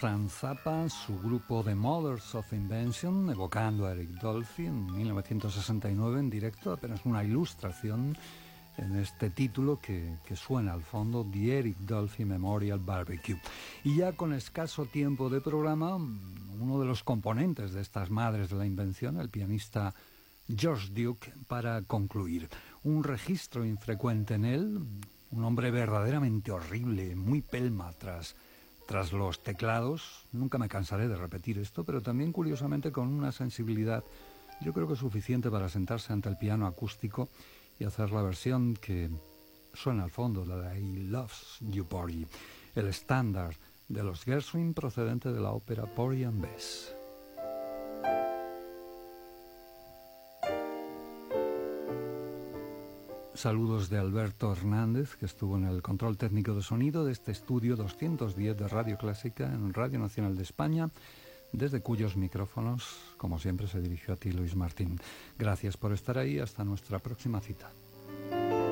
Frank Zappa, su grupo The Mothers of Invention, evocando a Eric Dolphy en 1969 en directo, apenas una ilustración en este título que suena al fondo, The Eric Dolphy Memorial Barbecue. Y ya con escaso tiempo de programa, uno de los componentes de estas madres de la invención, el pianista George Duke, para concluir. Un registro infrecuente en él, un hombre verdaderamente horrible, muy pelma tras los teclados. Nunca me cansaré de repetir esto, pero también curiosamente con una sensibilidad, yo creo que suficiente para sentarse ante el piano acústico y hacer la versión que suena al fondo, la de I Loves You Porgy, el estándar de los Gershwin procedente de la ópera Porgy and Bess. Saludos de Alberto Hernández, que estuvo en el control técnico de sonido de este estudio 210 de Radio Clásica en Radio Nacional de España, desde cuyos micrófonos, como siempre, se dirigió a ti, Luis Martín. Gracias por estar ahí. Hasta nuestra próxima cita.